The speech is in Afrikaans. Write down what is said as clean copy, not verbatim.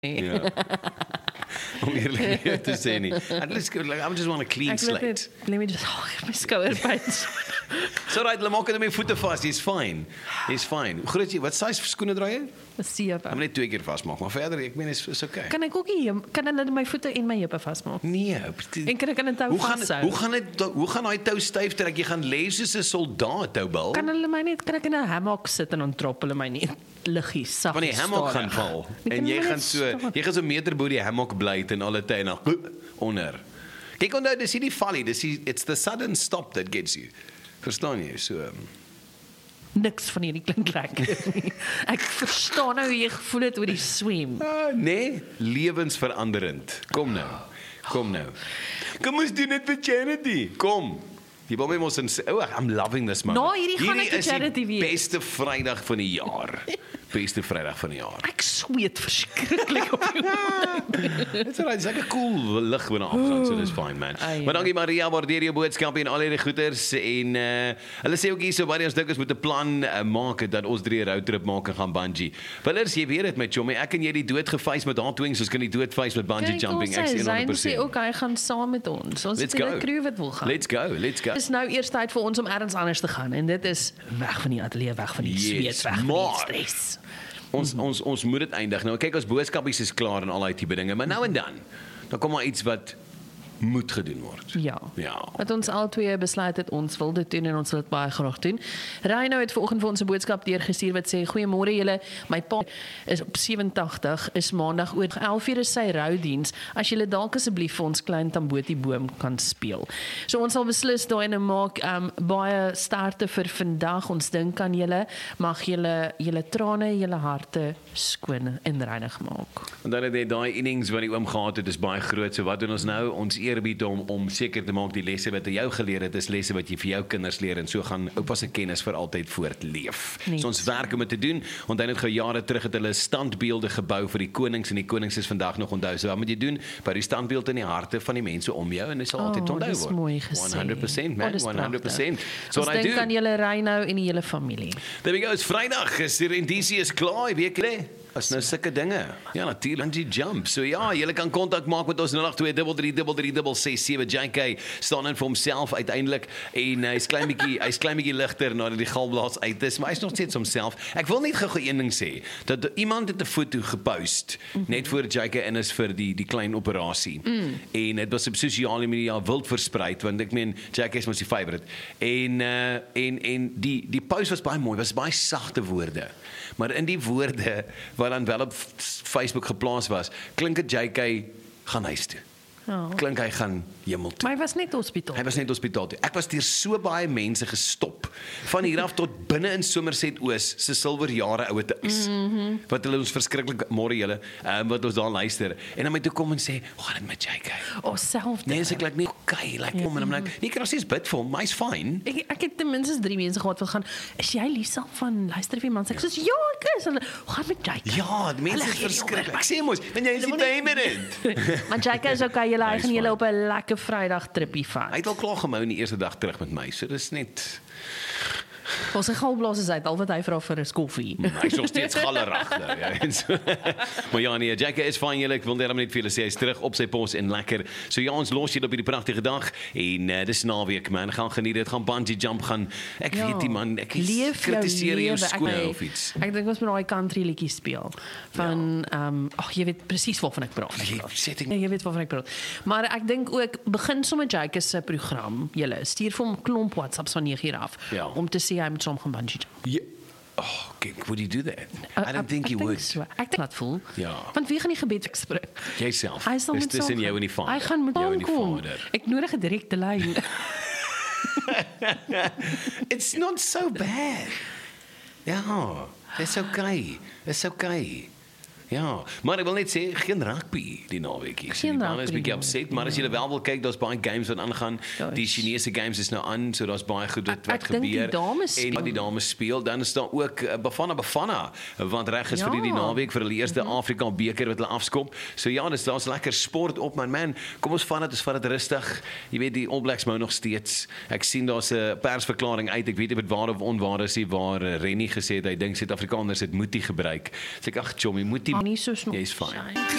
Ja. Om eerlik weer te sê nie. At least, like, I just want a clean slate. Let me just, my skouerpyn. So right, maak dit met my voete vas. He's fine. He's fine. Groot jy, wat size skoene dra jy? 'n 7. Ek moet net 2 keer vasmaak, maar verder ek meen is okay. Kan ek ook nie, kan hulle my voete en my heupe vasmaak? Nee. En kan ek in 'n tou vashou? Hoe gaan daai tou styf trek? Jy gaan lê soos 'n soldaat, Toubal. Kan ek in 'n hammock sit en dan drop hulle my net liggies sag. Van die hammock gaan val en jy gaan so meter bo die hammock bly en alle tyd nog onder. Kyk onthou, dis nie die vallie, it's the sudden stop that gets you. Verstaan jy? So niks van hierdie klink lekker nie. Ek verstaan nou hoe jy gevoel het oor die swem. Nee, lewensveranderend. Kom nou. Kom ons doen dit vir charity. Kom. Jy wil my mos in I'm loving this man. Nou, hierdie gaan ek charity wees. Beste Vrydag van die jaar. Beste Vrydag van die jaar. Ek sweet verskriklik op die oomblik. It's alright, it's like a cool lig wanneer afgaan, so dis fine man. Maar dankie Maria, waardeer jou boodskap en al hierdie goeders en hulle sê ook hier so baie ons dink ons moet 'n plan maak dat ons 3 roadtrip maak en gaan bungee. Willers, jy weet dit met Chommy, ek en jy die dood gefeis met haar twins, ons kan die dood face met bungee jumping. Ek sê 100%. Sy sê ook hy gaan saam met ons. Ons het 'n crew wat wil gaan. Let's go. Dit is nou eers tyd vir ons om ergens anders te gaan en dit is weg van die ateljee, weg van die sweet, weg van die stres. Ons moet dit eindig. Nou kyk, ons boodskapies is klaar en al daai tipe dinge, maar nou en dan kom maar iets wat moet gedoen word. Ja. Wat ons al twee besluit het, ons wil dit doen en ons wil dit baie graag doen. Reino het vanoggend vir ons 'n boodskap deurgestuur wat sê: "Goeiemôre julle, my pa is op 87, is maandag oor 11:00 is sy roudiens. As julle dalk asseblief vir ons klein Tamboti boom kan speel." So ons sal beslis daai nou maak, baie sterkte vir vandag. Ons dink aan julle, mag julle trane, julle harte skoon en reinig maak. En dan het daai innings wat die oom gehad het, is baie groot. So wat doen ons nou? Ons eerbied om seker te maak die lesse wat hy jou geleer het is lesse wat jy vir jou kinders leer en so gaan oupa se kennis vir altyd voortleef. So ons werk om dit te doen. Onthou net gou jare terug het hulle standbeelde gebou vir die konings en die konings is vandag nog onthou. So wat moet jy doen? Bou die standbeeld in die harte van die mense om jou en dit sal altyd onthou word. Dis mooi gesê. 100% man, 100%. So ons dink aan julle Reino en die hele familie. There we go, it's Vrydag, is die rendisie is klaar, jy weet jy. As nou sulke dinge. Ja, natuurlik, bungee jump. So ja, julle kan kontak maak met ons 082333367. JK staan in vir homself uiteindelik en hy's klein bietjie ligter nadat die galblaas uit is, maar hy's nog steeds homself. Ek wil net gou een ding sê, dat iemand het 'n foto gepost net voor JK in is vir die klein operasie. En dit was op sosiale media wild versprei want ek meen JK is mos die favorite. En die post was baie mooi, was baie sagte woorde. Maar in die woorde wat dan wel op Facebook geplaas was, klink dit JK gaan huis toe. Klink hy gaan hemel toe. Maar hy was net hospitaal. Hy was net hospitaal toe. Ek was deur so baie mense gestop, van hier af tot binne in Somerset Oos, se silverjare oue te is. Wat hulle ons verskriklik, môre julle, wat ons daar luister. En dan my toe kom en sê, hoe gaan dit met JK? Selfde. Nee, ek like nie, okay, like kom en I'm like, jy kan nog steeds bid vir hom, maar hy's fine. Ek het ten minste 3 mense gehad wat gaan, is jy Lisa van luister vir iemand? Ek sê, ja, ek is. Hoe gaan met JK? Ja, die mense is verskriklik. Ek sê mos, en jy is die payment. Maar JK is okay, julle gaan julle op 'n lekker Vrydag trippie vat. Hy het al klaar gemou in die eerste dag terug met my, so dis net. Ons sy galblaas is uit, al wat hy vra vir 'n koffie. Hy is nog steeds gallerig nou, ja. So, maar ja nee, JK is fyn julle, ek wil net vir julle sê hy's terug op sy pos en lekker. So ja, ons los julle op hierdie pragtige dag en dis naweek man, gaan geniet dit, gaan bungee jump gaan. Ek weet nie man, ek kritiseer jou skole of iets. Ek dink ons moet daai country liedjie speel van jy weet presies waarvan ek praat. Jy weet waarvan ek praat. Maar ek dink ook begin sommer JK se program, julle stuur vir hom klomp WhatsApps van 9:00 af om te sê hy moet saam gaan bungee jump. Yeah. Oh, okay. Would he do that? I don't think he would. So. Ek dink dat voel. Ja. Want wie gaan die gebed spring? Jyself. Dis tussen jou en die Vader. Hy gaan met hom kom. Ek nodig 'n direkte lyn. It's not so bad. Ja, it's okay. It's okay. Ja, maar ek wil net sê, geen rugby die naweekie. So die manne is bietjie upset, maar as jy wel wil kyk, daar's baie games wat aangaan. Die Chinese games is nou aan, so daar's baie goed wat gebeur. En die dames speel, dan is daar ook Bafana, want reg is vir die naweek vir hulle eerste Afrika beker wat hulle afskop. So ja, daar's lekker sport op, man, kom ons vat dit rustig. Jy weet die All Blacks mou nog steeds. Ek sien daar's 'n persverklaring uit. Ek weet nie of dit waar of onwaar is nie, waar Rennie gesê het hy dink Suid-Afrikaners het Moetie gebruik. So ek ag, Chommy, Moetie nie so snel. Jy's fine.